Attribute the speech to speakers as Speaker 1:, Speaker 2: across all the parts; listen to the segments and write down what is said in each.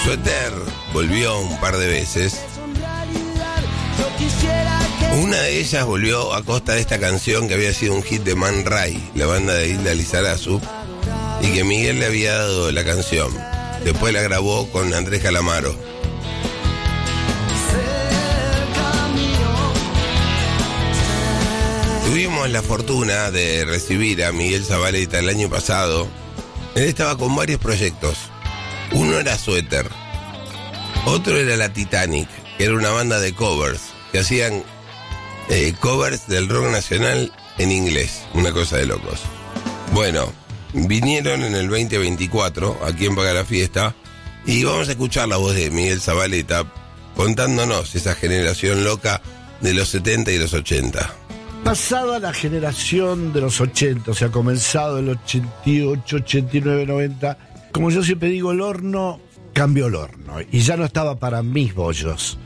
Speaker 1: Suéter volvió un par de veces. Una de ellas volvió a costa de esta canción que había sido un hit de Man Ray, la banda de Hilda Lizarazu, y que Miguel le había dado la canción. Después la grabó con Andrés Calamaro. Tuvimos la fortuna de recibir a Miguel Zavaleta el año pasado. Él estaba con varios proyectos. Uno era Suéter, otro era La Titanic, que era una banda de covers, que hacían covers del rock nacional en inglés, una cosa de locos. Bueno, vinieron en el 2024, aquí en Paga la Fiesta, y vamos a escuchar la voz de Miguel Zavaleta contándonos esa generación loca de los 70 y los 80.
Speaker 2: Pasada la generación de los 80, o sea, comenzado el 88, 89, 90, como yo siempre digo, el horno cambió el horno y ya no estaba para mis bollos.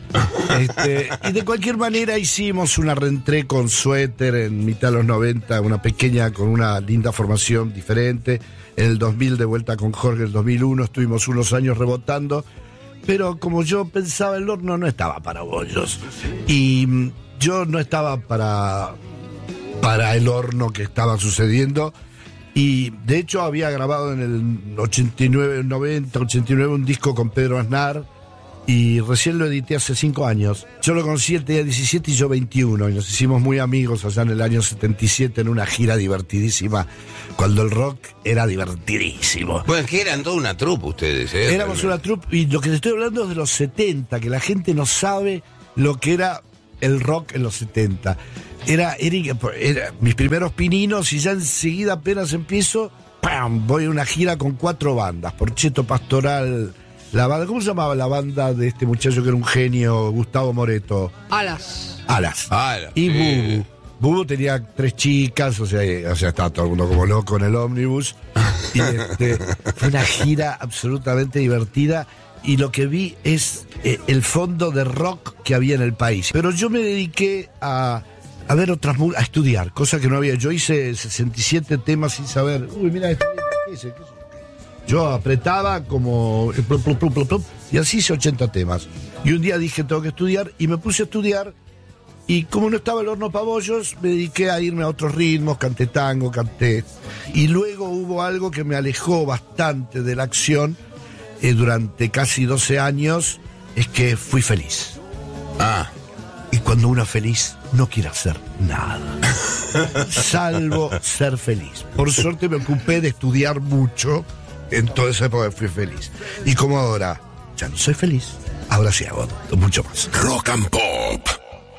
Speaker 2: Y de cualquier manera hicimos una reentré con Suéter en mitad de los 90, una pequeña con una linda formación diferente. En el 2000 de vuelta con Jorge, en el 2001 estuvimos unos años rebotando, pero como yo pensaba, el horno no estaba para bollos y yo no estaba para el horno que estaba sucediendo. Y de hecho había grabado en el 89, 90, 89 un disco con Pedro Aznar y recién lo edité hace 5 años. Yo lo conocí, él tenía 17 y yo 21 y nos hicimos muy amigos allá en el año 77 en una gira divertidísima, cuando el rock era divertidísimo.
Speaker 1: Bueno, que eran toda una troupe ustedes, ¿eh?
Speaker 2: Éramos una troupe y lo que te estoy hablando es de los 70, que la gente no sabe lo que era el rock en los 70. Era mis primeros pininos y ya enseguida apenas empiezo, ¡pam!, voy a una gira con 4 bandas, Porcheto Pastoral, la banda, ¿cómo se llamaba la banda de este muchacho que era un genio, Gustavo Moreto?
Speaker 3: Alas.
Speaker 2: Y
Speaker 1: sí.
Speaker 2: Bubu tenía 3 chicas, o sea, estaba todo el mundo como loco en el ómnibus. Y fue una gira absolutamente divertida. Y lo que vi es el fondo de rock que había en el país. Pero yo me dediqué a ver a estudiar, cosa que no había. Yo hice 67 temas sin saber. Mira, ¿qué es? Yo apretaba como y así hice 80 temas. Y un día dije, tengo que estudiar, y me puse a estudiar. Y como no estaba el horno para bollos, me dediqué a irme a otros ritmos, canté tango, canté. Y luego hubo algo que me alejó bastante de la acción durante casi 12 años, es que fui feliz. Y cuando uno es feliz, no quiere hacer nada, salvo ser feliz. Por suerte me ocupé de estudiar mucho, en toda esa época fui feliz. Y como ahora ya no soy feliz, ahora sí hago mucho más.
Speaker 1: Rock and Pop.